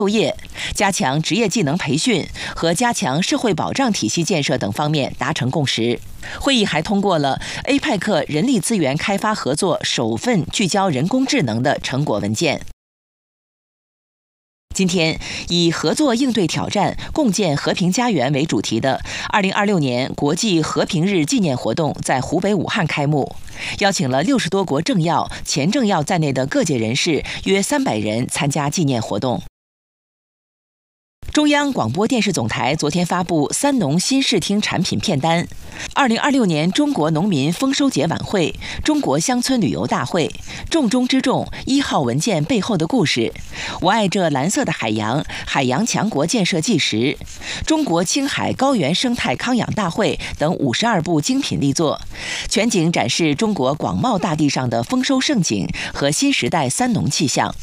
就业、加强职业技能培训和加强社会保障体系建设等方面达成共识。会议还通过了 APEC 人力资源开发合作首份聚焦人工智能的成果文件。今天，以合作应对挑战、共建和平家园为主题的2026年国际和平日纪念活动在湖北武汉开幕，邀请了60多国政要、前政要在内的各界人士约300人参加纪念活动。中央广播电视总台昨天发布三农新视听产品片单，2026年中国农民丰收节晚会、中国乡村旅游大会、重中之重1号文件背后的故事、我爱这蓝色的海洋、海洋强国建设纪实、中国青海高原生态康养大会等52部精品力作，全景展示中国广袤大地上的丰收盛景和新时代三农气象。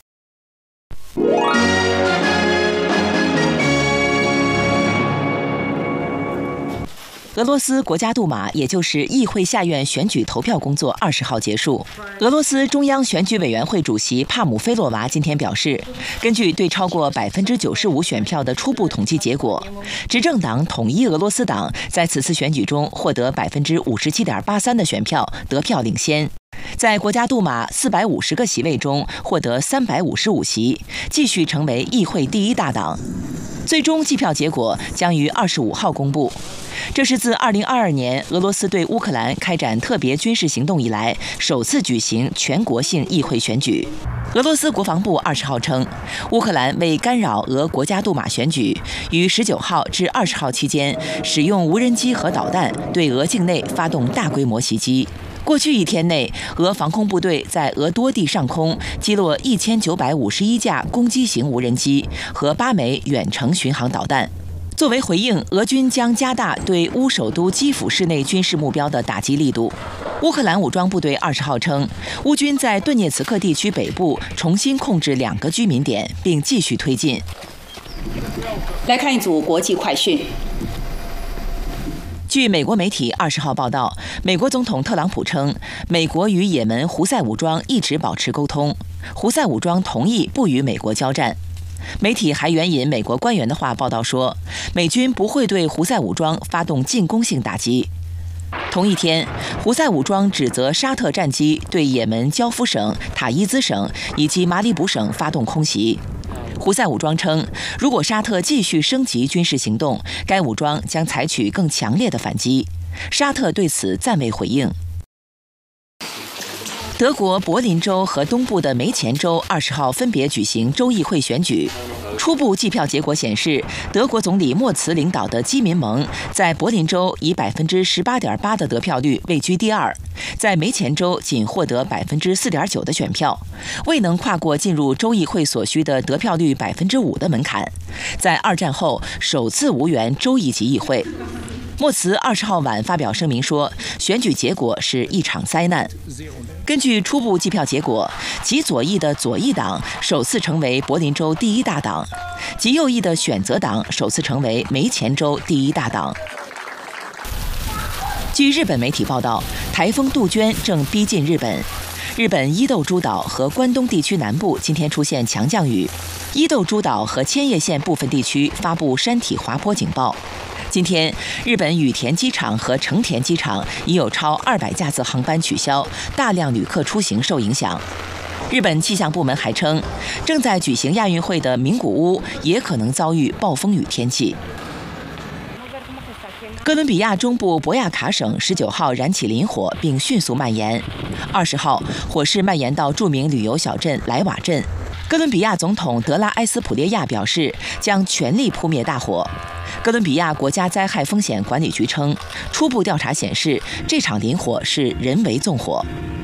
俄罗斯国家杜马，也就是议会下院选举投票工作20号结束。俄罗斯中央选举委员会主席帕姆菲洛娃今天表示，根据对超过95%选票的初步统计结果，执政党统一俄罗斯党在此次选举中获得57.83%的选票，得票领先。在国家杜马450个席位中获得355席，继续成为议会第一大党。最终计票结果将于25号公布。这是自2022年俄罗斯对乌克兰开展特别军事行动以来首次举行全国性议会选举。俄罗斯国防部20号称，乌克兰为干扰俄国家杜马选举，于19号至20号期间使用无人机和导弹对俄境内发动大规模袭击。过去1天内，俄防空部队在俄多地上空击落1951架攻击型无人机和8枚远程巡航导弹。作为回应，俄军将加大对乌首都基辅市内军事目标的打击力度。乌克兰武装部队20号称，乌军在顿涅茨克地区北部重新控制2个居民点，并继续推进。 来看一组国际快讯。 据美国媒体20号报道，美国总统特朗普称，美国与也门胡塞武装一直保持沟通，胡塞武装同意不与美国交战。媒体还援引美国官员的话报道说，美军不会对胡塞武装发动进攻性打击。同一天，胡塞武装指责沙特战机对也门焦夫省、塔伊兹省以及马里卜省发动空袭。胡塞武装称，如果沙特继续升级军事行动，该武装将采取更强烈的反击。沙特对此暂未回应。德国柏林州和东部的梅前州20号分别举行州议会选举。初步计票结果显示，德国总理默茨领导的基民盟在柏林州以18.8%的得票率位居第2，在梅前州仅获得4.9%的选票，未能跨过进入州议会所需的得票率5%的门槛，在2战后首次无缘州一级议会。默茨20号晚发表声明说，选举结果是一场灾难。根据初步计票结果，极左翼的左翼党首次成为柏林州第一大党，极右翼的选择党首次成为梅前州第一大党。据日本媒体报道，台风杜鹃正逼近日本。日本伊豆诸岛和关东地区南部今天出现强降雨，伊豆诸岛和千叶县部分地区发布山体滑坡警报。今天，日本羽田机场和成田机场已有超200架次航班取消，大量旅客出行受影响。日本气象部门还称，正在举行亚运会的名古屋也可能遭遇暴风雨天气。哥伦比亚中部博亚卡省19号燃起林火，并迅速蔓延。20号，火势蔓延到著名旅游小镇莱瓦镇。哥伦比亚总统德拉埃斯普列亚表示，将全力扑灭大火。哥伦比亚国家灾害风险管理局称，初步调查显示，这场林火是人为纵火。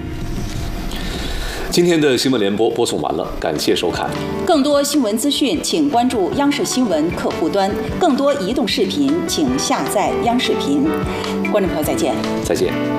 今天的新闻联播播送完了，感谢收看。 更多新闻资讯，请关注央视新闻客户端；更多移动视频，请下载央视频。观众朋友，再见。 再见。